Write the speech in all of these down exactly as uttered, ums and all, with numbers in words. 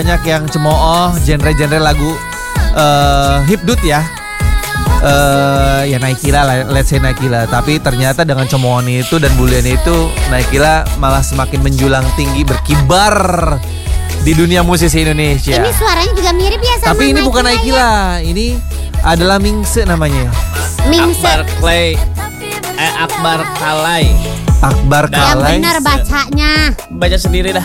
Banyak yang cemooh genre-genre lagu uh, hipdut ya. Uh, ya Naikila lah, let's say Naikila. Tapi ternyata dengan cemoohan itu dan bulian itu, Naikila malah semakin menjulang tinggi, berkibar di dunia musisi Indonesia. Ini suaranya juga mirip ya sama Tapi ini Naikila bukan Naikila ya? Ini adalah Mingse namanya. Mingse. Akbar Clay eh, Akbar Kalai. Akbar Yang Kalai. benar bacanya. Baca sendiri dah.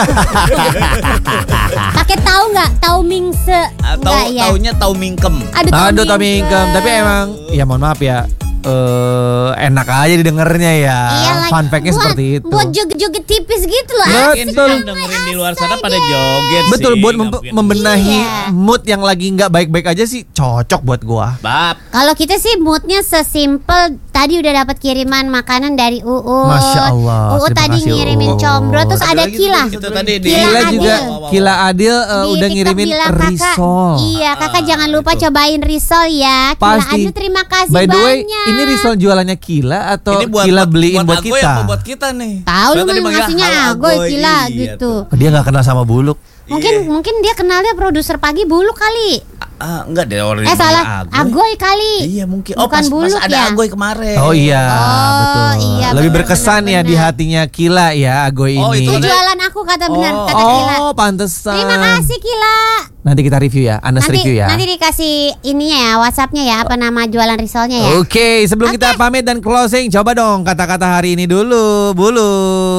Pakai tahu nggak? Tahu Mingse? Atau Nggak ya? taunya tahu mingkem. Aduh, tahu Aduh Tommy Mingse. Income. Tapi emang ya mohon maaf ya, eh enak aja didengarnya ya. Iya, like, Fun fact-nya buat- seperti itu. Buat joget-joget tipis gitu loh. Betul. Mungkin sih yang dengerin di luar sana pada joget Betul, sih, buat nggak mem- mungkin. membenahi Iya. mood yang lagi nggak baik-baik aja sih cocok buat gua. Bab. Kalau kita sih moodnya sesimpel tadi udah dapat kiriman makanan dari Uut. Masya Allah, Uut terima tadi kasih, ngirimin Uut. combro, terus Ada ada lagi Kila. tuh, itu tadi di- Kila Adil. juga, Kila Adil uh, Di udah TikTok ngirimin bilang, "Kakak, risol. Iya, kakak Ah, jangan lupa itu. cobain risol ya. Kila Pasti. Adil terima kasih By the way, banyak. ini risol jualannya Kila atau Ini buat Kila buat- beliin buat, Agoy kita? apa buat kita nih. Tahu lu Soalnya tadi mah manggil ngasihnya hal Agoy, Kila iya gitu. tuh. Oh, dia nggak kenal sama Buluk. Mungkin Iya. mungkin dia kenalnya produser pagi Buluk kali. Ah, enggak deh orang Eh yang salah, manggil Agoy kali. Iya mungkin. Oh Bukan pas, pas Buluk ada ya? Agoy kemarin. Oh iya, Oh, betul. iya, Lebih benar, berkesan benar, ya di benar. hatinya Kila ya Agoy Oh, ini. itu Itu ada- jualan aku kata benar Oh. kata Kila. Oh, pantesan. Terima kasih Kila. Nanti kita review ya, Anas Nanti review ya. nanti dikasih ininya ya, WhatsApp-nya ya, apa nama jualan risolnya ya. Oke, sebelum kita pamit dan closing, coba dong kata-kata hari ini dulu, Bulu.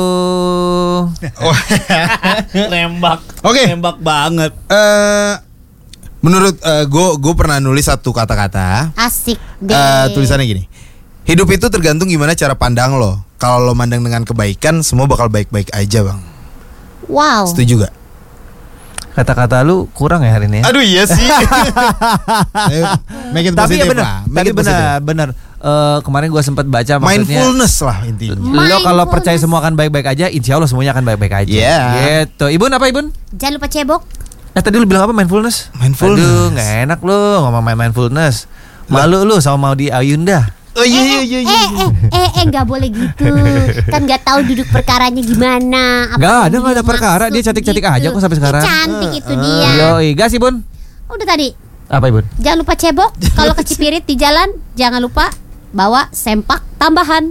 Nembak. Oke. Nembak banget. Eh, menurut gue gue pernah nulis satu kata-kata. Asik deh. Eh, tulisannya gini. Hidup itu tergantung gimana cara pandang lo. Kalau lo mandang dengan kebaikan, semua bakal baik-baik aja, Bang. Wow. Setuju gak? Kata-kata lu kurang ya hari ini ya? Aduh iya sih. Ayo, make it Tapi ya positive benar, lah. Make tapi it positive. benar, benar. Eh, kemarin gua sempat baca maksudnya. Mindfulness lah intinya. Lo kalau Mindfulness. percaya semua akan baik-baik aja, insya Allah semuanya akan baik-baik aja. Iya. Gitu. Ibun apa Ibun? Jangan lupa cebok. Eh tadi lu bilang apa mindfulness? Mindfulness. Aduh, nggak enak lu ngomong main mindfulness. Malu lu sama Maudi Ayunda. Oh iya iya iya. iya. Eh eh eh eh nggak boleh gitu. Kan nggak tahu duduk perkaranya gimana. apa Nggak yang ada, nggak ada dia perkara. maksud Dia cantik-cantik aja kok sampai Ih, sekarang. cantik itu dia. Yoi, gas Ibun. Udah tadi. Apa Ibun? Jangan lupa cebok. Kalau ke Cipirit di jalan, jangan lupa bawa sempak tambahan.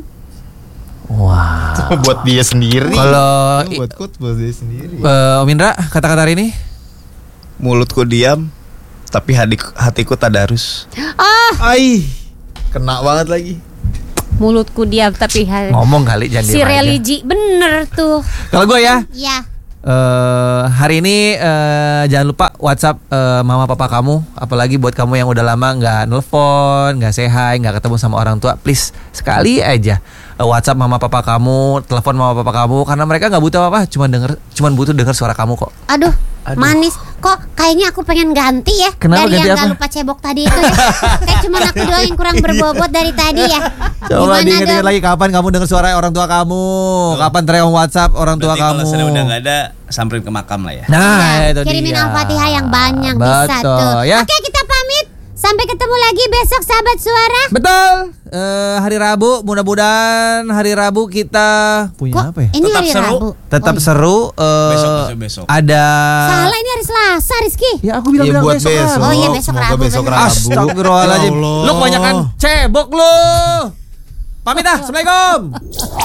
Wah. Buat dia sendiri. Kalau buat quote buat dia sendiri. eh, Om Indra, kata-kata hari ini? Mulutku diam, tapi hatiku, hatiku tadarus. Ah, Ai. Kena banget lagi. mulutku diam tapi hal Ngomong kali jangan si diem aja. religi bener tuh. Kalau gue ya, Ya. eh hari ini eh, jangan lupa WhatsApp eh, mama papa kamu, apalagi buat kamu yang udah lama nggak nelfon, nggak say hi, nggak ketemu sama orang tua, please sekali aja eh, WhatsApp mama papa kamu, telepon mama papa kamu, karena mereka nggak butuh apa, cuma denger, cuma butuh denger suara kamu kok. Aduh, Aduh. manis. Kok kayaknya aku pengen ganti ya. Kenapa dari ganti yang apa? gak lupa cebok tadi itu ya. Kayak cuma aku doang yang kurang berbobot dari tadi ya. Coba Gimana diinget-inget dong? lagi kapan kamu denger suara orang tua kamu, kapan teriak WhatsApp orang tua Berarti kamu. kalau sudah udah nggak ada, samperin ke makam lah ya. Nah, Iya, itu kirimin dia. Al-Fatihah yang banyak bisa Betul, tuh. ya. Oke, kita pamit. Sampai ketemu lagi besok sahabat suara. Betul. Eh, hari Rabu, mudah-mudahan hari Rabu kita punya Kok apa ya? ini Tetap hari seru. Rabu? Tetap Oh, iya. seru. eh, Besok, besok, besok. Ada. Salah, ini hari Selasa, Rizky. Ya aku bilang, Ya bilang buat besok. besok. Rabu. Oh iya, besok Semoga Rabu, besok bener. Rabu. Astagfirullahaladzim. Ya Allah. Lu kebanyakan cebok lu. Pamit ah. Assalamualaikum.